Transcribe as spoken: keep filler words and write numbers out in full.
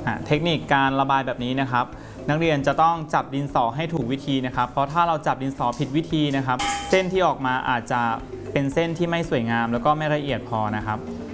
เทคนิคการระบายแบบนี้นะครับนักเรียนจะต้องจับดินสอให้ถูกวิธีนะครับเพราะถ้าเราจับดินสอผิดวิธีนะครับเส้นที่ออกมาอาจจะเป็นเส้นที่ไม่สวยงามแล้วก็ไม่ละเอียดพอนะครับ